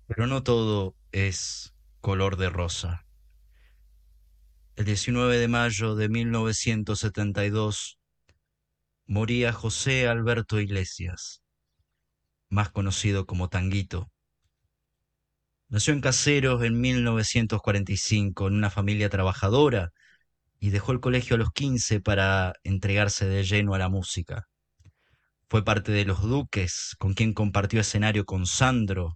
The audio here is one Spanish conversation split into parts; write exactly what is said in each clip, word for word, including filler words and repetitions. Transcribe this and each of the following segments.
Pero no todo es color de rosa. El diecinueve de mayo de mil novecientos setenta y dos moría José Alberto Iglesias, más conocido como Tanguito. Nació en Caseros en mil novecientos cuarenta y cinco en una familia trabajadora y dejó el colegio a los quince para entregarse de lleno a la música. Fue parte de Los Duques, con quien compartió escenario con Sandro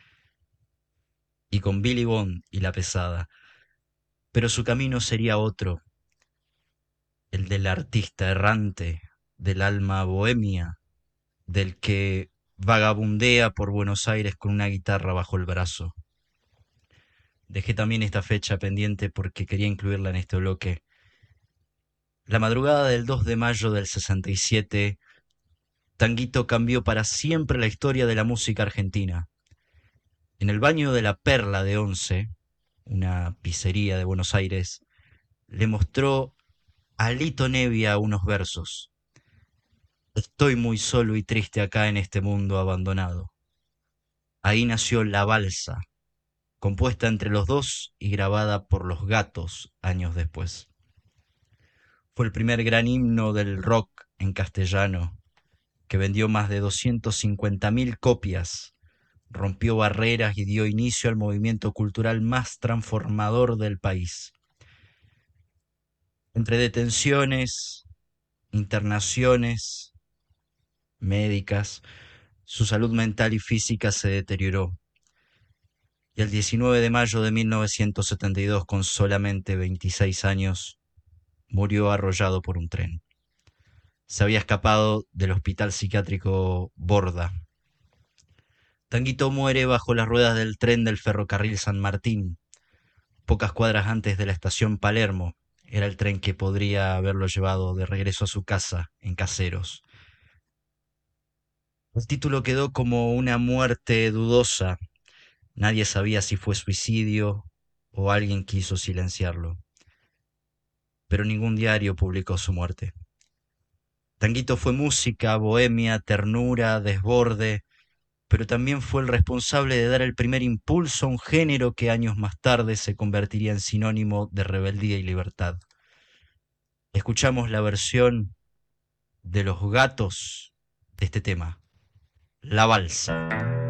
y con Billy Bond y La Pesada. Pero su camino sería otro, el del artista errante, del alma bohemia, del que vagabundea por Buenos Aires con una guitarra bajo el brazo. Dejé también esta fecha pendiente porque quería incluirla en este bloque. La madrugada del dos de mayo del sesenta y siete, Tanguito cambió para siempre la historia de la música argentina. En el baño de la Perla de Once, una pizzería de Buenos Aires, le mostró a Lito Nevia unos versos. Estoy muy solo y triste acá en este mundo abandonado. Ahí nació La Balsa, compuesta entre los dos y grabada por Los Gatos años después. Fue el primer gran himno del rock en castellano, que vendió más de doscientas cincuenta mil copias, rompió barreras y dio inicio al movimiento cultural más transformador del país. Entre detenciones, internaciones médicas, su salud mental y física se deterioró. Y el diecinueve de mayo de mil novecientos setenta y dos, con solamente veintiséis años, murió arrollado por un tren. Se había escapado del hospital psiquiátrico Borda. Tanguito muere bajo las ruedas del tren del ferrocarril San Martín, pocas cuadras antes de la estación Palermo. Era el tren que podría haberlo llevado de regreso a su casa en Caseros. El título quedó como una muerte dudosa. Nadie sabía si fue suicidio o alguien quiso silenciarlo. Pero ningún diario publicó su muerte. Tanguito fue música, bohemia, ternura, desborde, pero también fue el responsable de dar el primer impulso a un género que años más tarde se convertiría en sinónimo de rebeldía y libertad. Escuchamos la versión de Los Gatos de este tema, La Balsa.